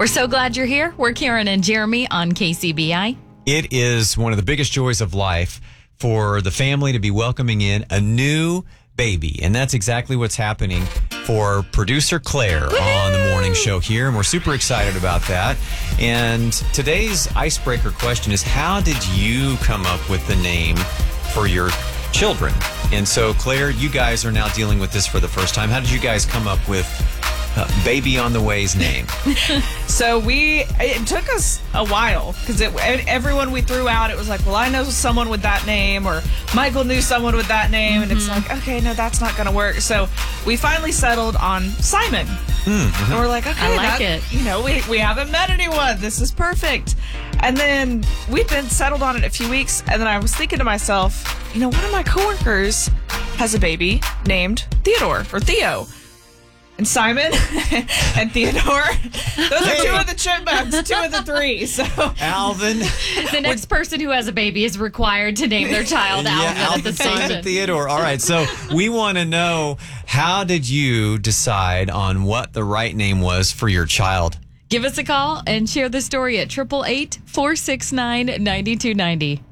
We're so glad you're here. We're Karen and Jeremy on KCBI. It is one of the biggest joys of life for the family to be welcoming in a new baby. And that's exactly what's happening for producer Claire on the morning show here. And we're super excited about that. And today's icebreaker question is, how did you come up with the name for your children? And so, Claire, you guys are now dealing with this for the first time. How did you guys come up with Baby on the Way's name? So it took us a while because everyone we threw out, it was like, well, I know someone with that name, or Michael knew someone with that name. And it's like, okay, no, that's not going to work. So we finally settled on Simon. And we're like, okay, I like it. You know, we haven't met anyone. This is perfect. And then we've been settled on it a few weeks. And then I was thinking to myself, you know, one of my coworkers has a baby named Theodore or Theo. And Simon and Theodore, those are two of the chipmunks, two of the three. So Alvin. The next person who has a baby is required to name their child Alvin at the Simon, station. Theodore. All right, so we want to know, how did you decide on what the right name was for your child? Give us a call and share the story at 888-469-9290.